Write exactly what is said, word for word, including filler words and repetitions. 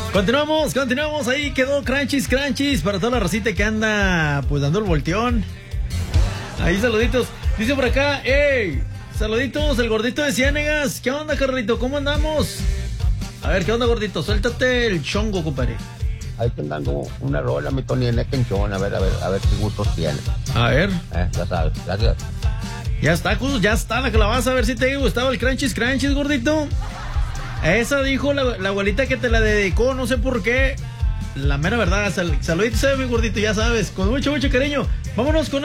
Continuamos, continuamos. Ahí quedó Crunchies, Crunchies. Para toda la racita que anda pues dando el volteón. Ahí saluditos. Dice por acá, ¡ey! Saluditos, el gordito de Ciénegas. ¿Qué onda, Carlito? ¿Cómo andamos? A ver, ¿qué onda, gordito? Suéltate el chongo, compadre. Ahí te dando una rola, mi Tony, en el quenchón. A ver, a ver, a ver qué gustos tiene. A ver. Eh, ya sabes, gracias. Ya está, Cus, ya está la calabaza. A ver si te ha gustado el Crunchies, Crunchies, gordito. Esa dijo la, la abuelita que te la dedicó, no sé por qué. La mera verdad. Sal, saluditos, mi gordito, ya sabes. Con mucho, mucho cariño. Vámonos con